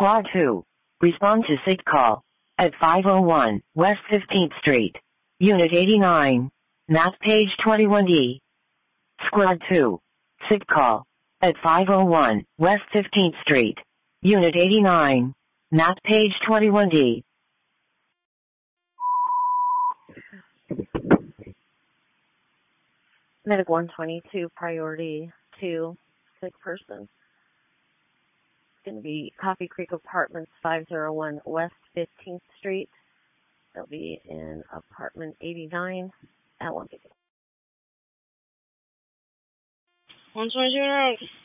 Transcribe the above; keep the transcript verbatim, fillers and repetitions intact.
Squad two. Respond to SIG call at five oh one West fifteenth Street, Unit eighty-nine, map page twenty-one D. Squad two. SIG call at five oh one West fifteenth Street, Unit eighty-nine, map page twenty-one D. Medic one twenty-two, priority two, sick person. It's going to be Coffee Creek Apartments, five oh one West fifteenth Street. They'll be in apartment eighty-nine at one fifty. one twenty-two.